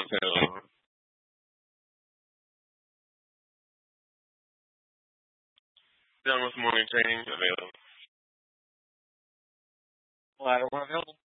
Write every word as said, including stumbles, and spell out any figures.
So, done with morning training available. Latter one available.